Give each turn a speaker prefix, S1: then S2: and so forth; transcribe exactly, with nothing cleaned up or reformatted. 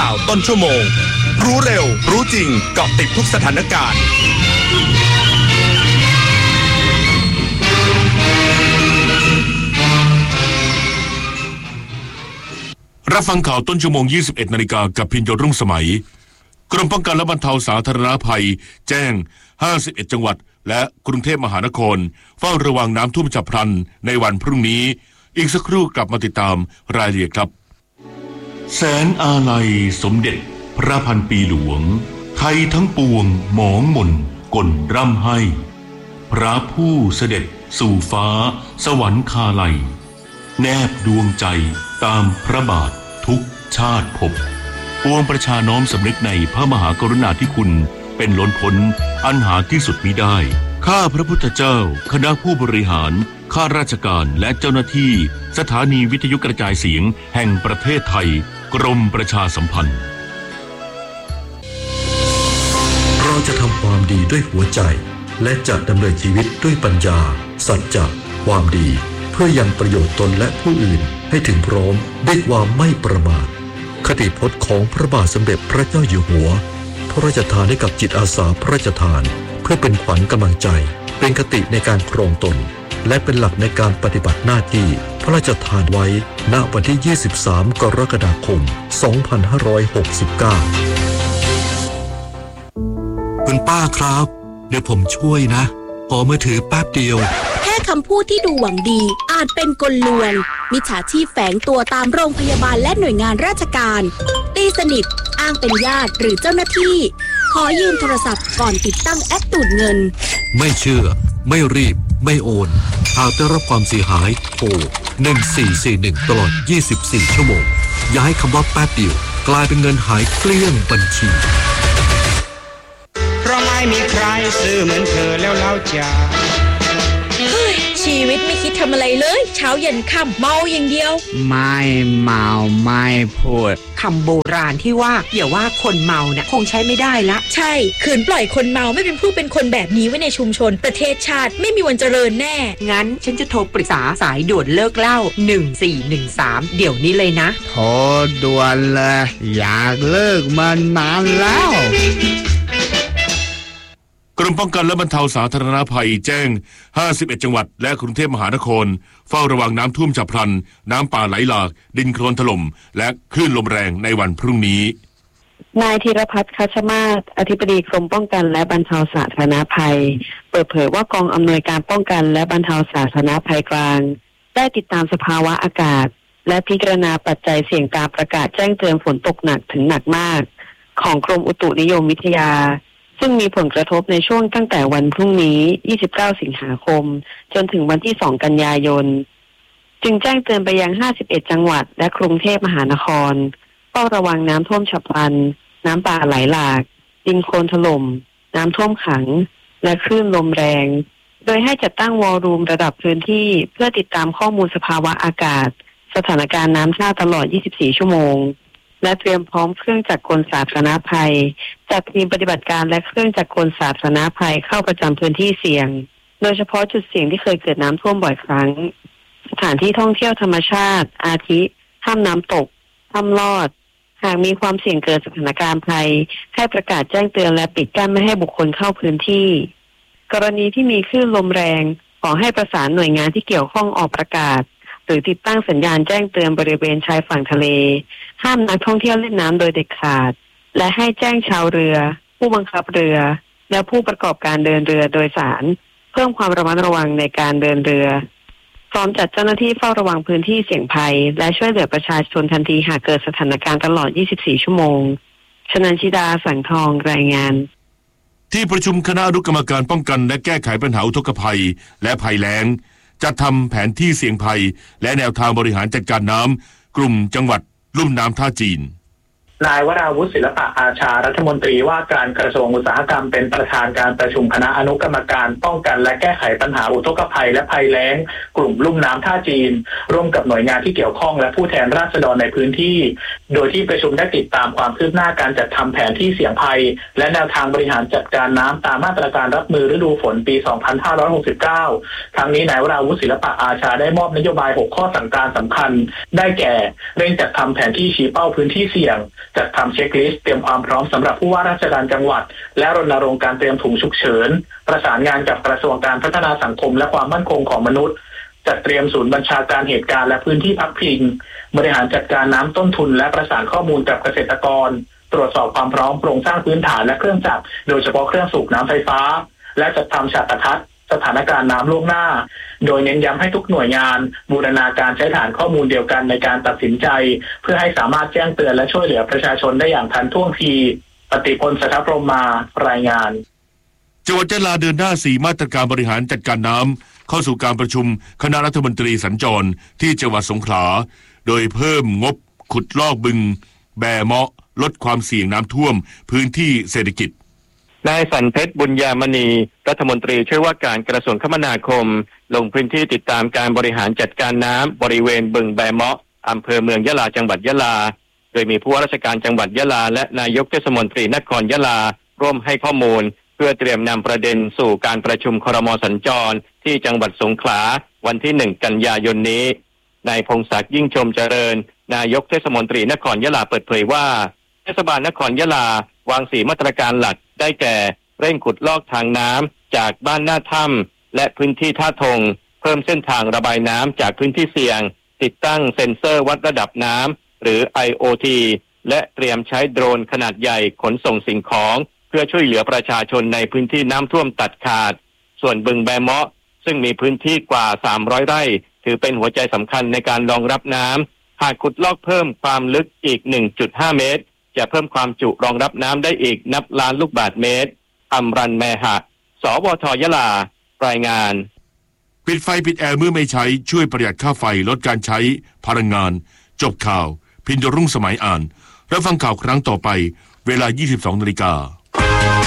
S1: ข่าวต้นชั่วโมงรู้เร็วรู้จริงเกาะติดทุกสถานการณ์รับฟังข่าวต้นชั่วโมง ยี่สิบเอ็ดนาฬิกากับพิญโยรุ่งสมัยกรมป้องกันและบรรเทาสาธารณภัยแจ้งห้าสิบเอ็ดจังหวัดและกรุงเทพมหานครเฝ้าระวังน้ำท่วมฉับพลันในวันพรุ่งนี้อีกสักครู่กลับมาติดตามรายละเอียดครับแสนอาลัยสมเด็จพระพันปีหลวงไทยทั้งปวงหมองหม่นก่นร่ำให้พระผู้เสด็จสู่ฟ้าสวรรคาลัยแนบดวงใจตามพระบาททุกชาติภพปวงประชาน้อมสำนึกในพระมหากรุณาธิคุณเป็นล้นพ้นอันหาที่สุดมิได้ข้าพระพุทธเจ้าคณะผู้บริหารข้าราชการและเจ้าหน้าที่สถานีวิทยุกระจายเสียงแห่งประเทศไทยกรมประชาสัมพันธ์
S2: เราจะทำความดีด้วยหัวใจและจะดำเนินชีวิตด้วยปัญญาสัจจะความดีเพื่อยังประโยชน์ตนและผู้อื่นให้ถึงพร้อมด้วยความไม่ประมาทคติพจน์ของพระบาทสมเด็จพระเจ้าอยู่หัวพระราชทานให้กับจิตอาสาพระราชทานเพื่อเป็นขวัญกำลังใจเป็นคติในการครองตนและเป็นหลักในการปฏิบัติหน้าที่พระราชทานไว้ณวันที่ยี่สิบสามกรกฎาคมสองพันห้าร้อยหกสิบเก้าคุณป้าครับเดี๋ยวผมช่วยนะขอมือถือแป๊บเดียว
S3: แค่คำพูดที่ดูหวังดีอาจเป็นกลลวงมิจฉาชีพแฝงตัวตามโรงพยาบาลและหน่วยงานราชการตีสนิทอ้างเป็นญาติหรือเจ้าหน้าที่ขอยืมโทรศัพท์ก่อนติดตั้งแอปดูดเงิน
S2: ไม่เชื่อไม่รีบไม่โอนหากได้รับความเสียหายโทรหนึ่งสี่สี่หนึ่งตลอดยี่สิบสี่ชั่วโมงอย่าให้คำว่าแป๊บเดียวกลายเป็นเงินหายเกลี้ยงบัญชี
S4: เพราะไม่มีใครซื่อเหมือนเธอแล้วเล่าจ่า
S3: ชีวิตไม่คิดทำอะไรเลยเช้าเย็นค่ำเมาอย่างเดียว
S4: ไม่เมาไม่พูด
S5: คำโบราณที่ว่าอย่าว่าคนเมาเนี่ยคงใช้ไม่ได้ละ
S3: ใช่ขืนปล่อยคนเมาไม่เป็นผู้เป็นคนแบบนี้ไว้ในชุมชนประเทศชาติไม่มีวันเจริญแน่
S5: งั้นฉันจะโทรปรึกษาสายด่วนเลิกเหล้าหนึ่งสี่หนึ่งสามเดี๋ยวนี้เลยนะ
S4: โทรด่วนเลยอยากเลิกมันนานแล้ว
S1: กรมป้องกันและบรรเทาสาธารณภัยแจ้งห้าสิบเอ็ดจังหวัดและกรุงเทพมหานครเฝ้าระวังน้ำท่วมฉับพลันน้ำป่าไหลหลากดินโคลนถล่มและคลื่นลมแรงในวันพรุ่งนี้
S6: นายธีรพัฒน์คัชมาศอธิบดีกรมป้องกันและบรรเทาสาธารณภัยเปิดเผยว่ากองอำนวยการป้องกันและบรรเทาสาธารณภัยกลางได้ติดตามสภาวะอากาศและพิจารณาปัจจัยเสี่ยงตามประกาศแจ้งเตือนฝนตกหนักถึงหนักมากของกรมอุตุนิยมวิทยาซึ่งมีผลกระทบในช่วงตั้งแต่วันพรุ่งนี้ยี่สิบเก้าสิงหาคมจนถึงวันที่สองกันยายนจึงแจ้งเตือนไปยังห้าสิบเอ็ดจังหวัดและกรุงเทพมหานครเฝ้าระวังน้ำท่วมฉับพลันน้ำป่าไหลหลากดินโคลนถล่มน้ำท่วมขังและคลื่นลมแรงโดยให้จัดตั้งวอลลุ่มระดับพื้นที่เพื่อติดตามข้อมูลสภาวะอากาศสถานการณ์น้ำท่าตลอดยี่สิบสี่ชั่วโมงและเตรียมพร้อมเครื่องจักรกลสาธารณภัยจัดทีมปฏิบัติการและเครื่องจักรกลสาธารณภัยเข้าประจำพื้นที่เสี่ยงโดยเฉพาะจุดเสี่ยงที่เคยเกิดน้ำท่วมบ่อยครั้งสถานที่ท่องเที่ยวธรรมชาติอาทิถ้ำน้ำตกถ้ำลอดหากมีความเสี่ยงเกิดสถานการณ์ภัยให้ประกาศแจ้งเตือนและปิดกั้นไม่ให้บุคคลเข้าพื้นที่กรณีที่มีคลื่นลมแรงขอให้ประสานหน่วยงานที่เกี่ยวข้องออกประกาศหรือติดตั้งสัญญาณแจ้งเตือนบริเวณชายฝั่งทะเลห้ามนักท่องเที่ยวเล่นน้ำโดยเด็ดขาดและให้แจ้งชาวเรือผู้บังคับเรือและผู้ประกอบการเดินเรือโดยสารเพิ่มความระมัดระวังในการเดินเรือพร้อมจัดเจ้าหน้าที่เฝ้าระวังพื้นที่เสี่ยงภัยและช่วยเหลือประชาชนทันทีหากเกิดสถานการณ์ตลอดยี่สิบสี่ชั่วโมงชนันชิดาสังทองรายงาน
S1: ที่ประชุมคณะอนุกรรมการป้องกันและแก้ไขปัญหาอุทกภัยและภัยแล้งจัดทำแผนที่เสี่ยงภัยและแนวทางบริหารจัดการน้ำกลุ่มจังหวัดลุ่มน้ำท่าจีน
S7: นายวราวุฒิศิลปะอาชารัฐมนตรีว่าการกระทรวงอุตสาหกรรมเป็นประธานการประชุมคณะอนุกรรมการป้องกันและแก้ไขปัญหาอุทกภัยและภัยแล้งกลุ่มลุ่มน้ำท่าจีนร่วมกับหน่วยงานที่เกี่ยวข้องและผู้แทนราษฎรในพื้นที่โดยที่ประชุมได้ติดตามความคืบหน้าการจัดทำแผนที่เสี่ยงภัยและแนวทางบริหารจัดการน้ำตามมาตรการรับมือฤดูฝนปี สองพันห้าร้อยหกสิบเก้า ทั้งนี้นายวราวุฒิศิลปะอาชาได้มอบนโยบายหกข้อสั่งการสำคัญได้แก่เร่งจัดทำแผนที่ชี้เป้าพื้นที่เสี่ยงจัดทำเช็คลิสต์เตรียมความพร้อมสำหรับผู้ว่าราชการจังหวัดและรณรงค์การเตรียมถุงฉุกเฉินประสานงานกับกระทรวงการพัฒนาสังคมและความมั่นคงของมนุษย์จัดเตรียมศูนย์บัญชาการเหตุการณ์และพื้นที่พักพิงบริหารจัดการน้ำต้นทุนและประสานข้อมูลกับเกษตรกรตรวจสอบความพร้อมโครงสร้างพื้นฐานและเครื่องจักรโดยเฉพาะเครื่องสูบน้ำไฟฟ้าและจัดทำฉากทัศน์สถานการณ์น้ำล่วงหน้าโดยเน้นย้ำให้ทุกหน่วยงานบูรณาการใช้ฐานข้อมูลเดียวกันในการตัดสินใจเพื่อให้สามารถแจ้งเตือนและช่วยเหลือประชาชนได้อย่างทันท่วงทีปฏิพล สัทธพรหมมารายงาน
S1: จังหวัดยะลาเดินหน้าสี่มาตรการบริหารจัดการน้ำเข้าสู่การประชุมคณะรัฐมนตรีสัญจรที่จังหวัดสงขลาโดยเพิ่มงบขุดลอกบึงแบเมาะลดความเสี่ยงน้ำท่วมพื้นที่เศรษฐกิจ
S8: นายสันเพชรบุญญามณีรัฐมนตรีช่วยว่าการกระทรวงคมนาคมลงพื้นที่ติดตามการบริหารจัดการน้ำบริเวณบึงแบเมาะอำเภอเมืองยะลาจังหวัดยะลาโดยมีผู้ว่าราชการจังหวัดยะลาและนายกเทศมนตรีนครยะลาร่วมให้ข้อมูลเพื่อเตรียมนำประเด็นสู่การประชุมครม.สัญจรที่จังหวัดสงขลาวันที่หนึ่งกันยายนนี้นายพงศักดิ์ยิ่งชมเจริญนายกเทศมนตรีนครยะลาเปิดเผยว่าเทศบาลนครยะลาวางสี่มาตรการหลักได้แก่เร่งขุดลอกทางน้ำจากบ้านหน้าถ้ำและพื้นที่ท่าทงเพิ่มเส้นทางระบายน้ำจากพื้นที่เสี่ยงติดตั้งเซ็นเซอร์วัดระดับน้ำหรือ ไอ โอ ที และเตรียมใช้โดรนขนาดใหญ่ขนส่งสิ่งของเพื่อช่วยเหลือประชาชนในพื้นที่น้ำท่วมตัดขาดส่วนบึงแบเมาะซึ่งมีพื้นที่กว่าสามร้อยไร่ถือเป็นหัวใจสำคัญในการรองรับน้ำหากขุดลอกเพิ่มความลึกอีก หนึ่งจุดห้า เมตรจะเพิ่มความจุรองรับน้ำได้อีกนับล้านลูกบาศก์เมตรอำรันแมหะสวทยะลารายงาน
S1: ปิดไฟปิดแอร์เมื่อไม่ใช้ช่วยประหยัดค่าไฟลดการใช้พลังงานจบข่าวพินโยรุ่งสมัยอ่านรับฟังข่าวครั้งต่อไปเวลา ยี่สิบสองนาฬิกา